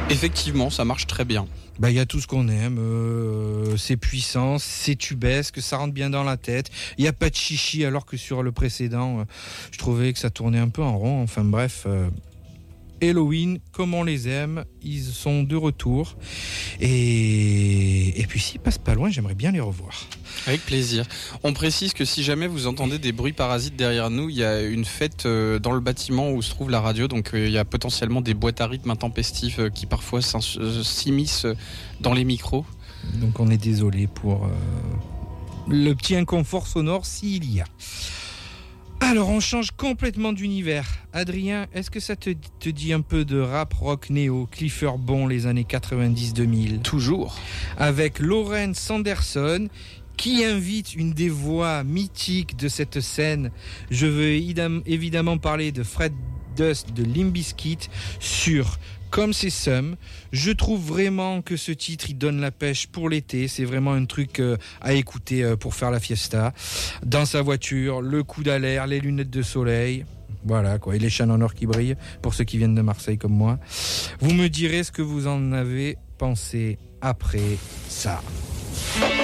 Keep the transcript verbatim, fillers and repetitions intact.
Effectivement, ça marche très bien. Bah, il y a tout ce qu'on aime, euh, c'est puissant, c'est tubesque, ça rentre bien dans la tête. Il n'y a pas de chichi, alors que sur le précédent, euh, je trouvais que ça tournait un peu en rond. Enfin bref, euh, Helloween, comme on les aime, ils sont de retour. Et, et puis s'ils passent pas loin, j'aimerais bien les revoir. Avec plaisir. On précise que si jamais vous entendez des bruits parasites derrière nous, il y a une fête euh, dans le bâtiment où se trouve la radio, donc euh, il y a potentiellement des boîtes à rythme intempestives euh, qui parfois euh, s'immiscent dans les micros. Donc on est désolé pour euh, le petit inconfort sonore s'il y a. Alors on change complètement d'univers. Adrien, est-ce que ça te, te dit un peu de rap rock néo, Clifford Bon, les années quatre-vingt-dix deux mille? Toujours. Avec Lauren Sanderson, qui invite une des voix mythiques de cette scène. Je veux évidemment parler de Fred Dust de Limp Bizkit sur Comme c'est Some. Je trouve vraiment que ce titre, il donne la pêche pour l'été. C'est vraiment un truc euh, à écouter euh, pour faire la fiesta. Dans sa voiture, le coude à l'air, les lunettes de soleil. Voilà quoi, et les chaînes en or qui brillent, pour ceux qui viennent de Marseille comme moi. Vous me direz ce que vous en avez pensé après ça.